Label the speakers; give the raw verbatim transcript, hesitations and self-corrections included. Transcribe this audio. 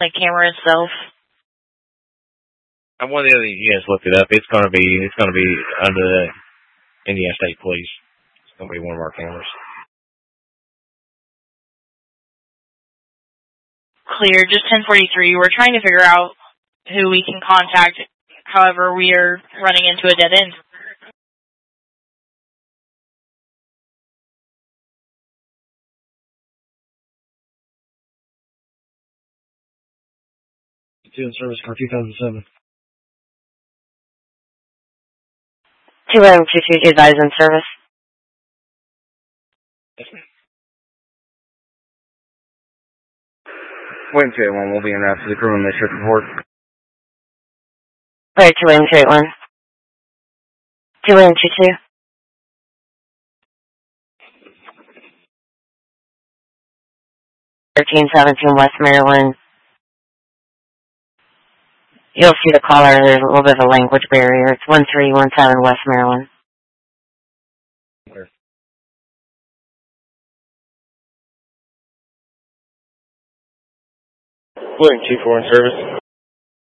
Speaker 1: like camera itself?
Speaker 2: I'm one of the other units looked it up. It's gonna be it's gonna be under the Indiana State Police. It's gonna be one of our cameras.
Speaker 1: Clear, just ten forty-three. We're trying to figure out who we can contact. However, we are running into a dead end.
Speaker 2: Two in service, car two thousand seven.
Speaker 3: two M two two two guys in service.
Speaker 2: Yes, ma'am.
Speaker 4: William two eight one, we'll be in route to the crew and district report.
Speaker 3: Alright, two M two eight one. two M two two. thirteen seventeen West Maryland. You'll see the caller, there's a little bit of a language barrier. It's one three one seven West Maryland.
Speaker 2: Where?
Speaker 4: William two four in service.